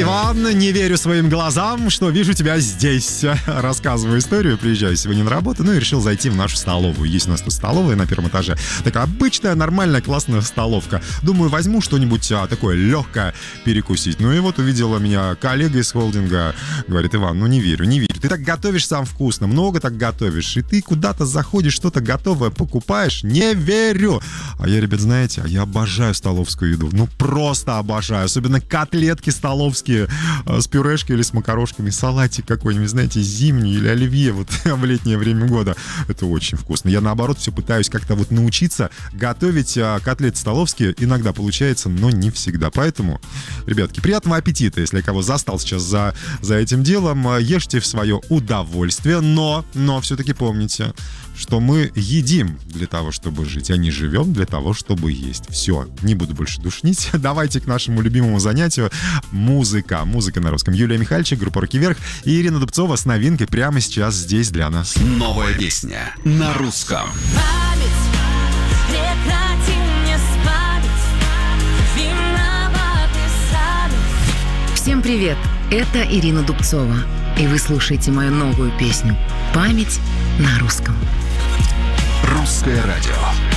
Иван, не верю своим глазам, что вижу тебя здесь. Рассказываю историю. Приезжаю сегодня на работу, и решил зайти в нашу столовую. Есть у нас тут столовая на первом этаже. Такая обычная, нормальная, классная столовка. Думаю, возьму что-нибудь такое легкое перекусить. Ну и вот увидела меня коллега из холдинга. Говорит: Иван, не верю. Ты так готовишь сам вкусно, много так готовишь. И ты куда-то заходишь, что-то готовое покупаешь. Не верю. А я, ребят, знаете, я обожаю столовскую еду. Просто обожаю. Особенно котлетки столовские с пюрешкой или с макарошками. Салатик какой-нибудь, знаете, зимний или оливье в летнее время года. Это очень вкусно. Я, наоборот, все пытаюсь как-то научиться готовить котлеты столовские. Иногда получается, но не всегда. Поэтому, ребятки, приятного аппетита, если я кого застал сейчас за этим делом. Ешьте в свое удовольствие, но все-таки помните, что мы едим для того, чтобы жить, а не живем для того, чтобы есть. Все, не буду больше душнить. Давайте к нашему любимому занятию. Музыка на русском. Юлия Михальчик, группа «Руки вверх» и Ирина Дубцова с новинкой прямо сейчас здесь для нас. Новая песня на русском. Всем привет! Это Ирина Дубцова. И вы слушаете мою новую песню «Память» на русском. Русское радио.